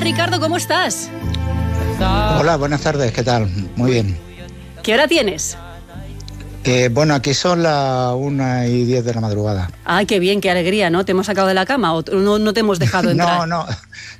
Ricardo, ¿cómo estás? Hola, buenas tardes, ¿qué tal? Muy bien. ¿Qué hora tienes? Bueno, aquí son las 1:10 de la madrugada. Ay, qué bien, qué alegría, ¿no? ¿Te hemos sacado de la cama o no te hemos dejado entrar? No,